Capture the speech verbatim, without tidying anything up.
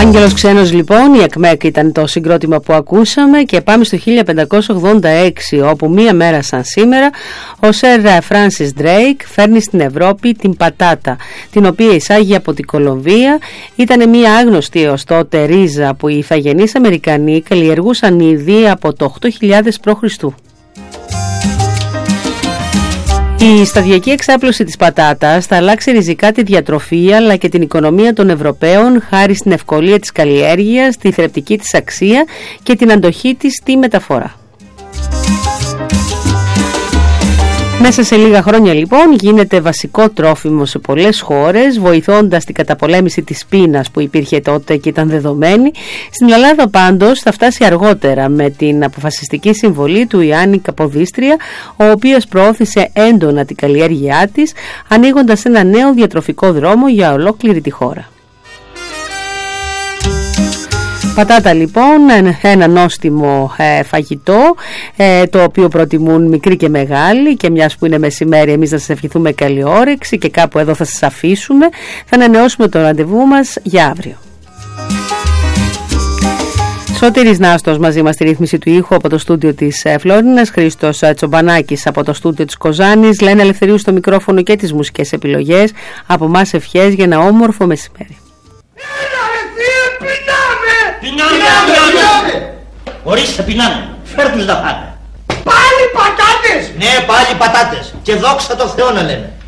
Άγγελος Ξένος λοιπόν, η ΕΚΜΕΚ ήταν το συγκρότημα που ακούσαμε και πάμε στο χίλια πεντακόσια ογδόντα έξι, όπου μία μέρα σαν σήμερα ο Σερ Φράνσις Ντρέικ φέρνει στην Ευρώπη την πατάτα, την οποία εισάγει από την Κολομβία. Ήταν μία άγνωστη έως τότε ρίζα που οι ηθαγενείς Αμερικανοί καλλιεργούσαν ήδη από το οκτώ χιλιάδες π.Χ. Η σταδιακή εξάπλωση της πατάτας θα αλλάξει ριζικά τη διατροφή αλλά και την οικονομία των Ευρωπαίων χάρη στην ευκολία της καλλιέργειας, τη θρεπτική της αξία και την αντοχή της στη μεταφορά. Μέσα σε λίγα χρόνια λοιπόν γίνεται βασικό τρόφιμο σε πολλές χώρες, βοηθώντας την καταπολέμηση της πείνας που υπήρχε τότε και ήταν δεδομένη. Στην Ελλάδα πάντως θα φτάσει αργότερα με την αποφασιστική συμβολή του Ιάννη Καποδίστρια, ο οποίος προώθησε έντονα την καλλιέργειά της, ανοίγοντας ένα νέο διατροφικό δρόμο για ολόκληρη τη χώρα. Πατάτα λοιπόν, ένα νόστιμο ε, φαγητό ε, το οποίο προτιμούν μικροί και μεγάλοι, και μιας που είναι μεσημέρι εμείς να σας ευχηθούμε καλή όρεξη και κάπου εδώ θα σας αφήσουμε. Θα ανανεώσουμε το ραντεβού μας για αύριο. Σωτήρης Νάστος μαζί μας στη ρύθμιση του ήχου από το στούντιο της Φλόρινας, Χρήστος Τσομπανάκης από το στούντιο της Κοζάνης, Λένα Ελευθερίου στο μικρόφωνο και τις μουσικές επιλογές. Από μας ευχές για ένα όμορφο μεσημέρι. Πεινάμε, πεινάμε! Ορίστε, πεινάμε. Φέρ τους να φάνε. Πάλι πατάτες! Ναι, πάλι πατάτες. Και δόξα τω Θεώ να λένε.